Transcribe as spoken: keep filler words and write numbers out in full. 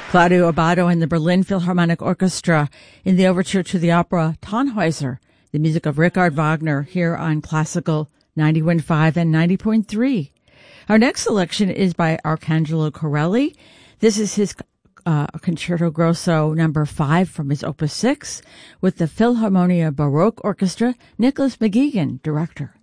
Claudio Abbado and the Berlin Philharmonic Orchestra in the overture to the opera Tannhäuser, the music of Richard Wagner, here on Classical ninety-one point five and ninety point three. Our next selection is by Arcangelo Corelli. This is his uh, Concerto Grosso number five from his Opus six with the Philharmonia Baroque Orchestra, Nicholas McGeegan, director.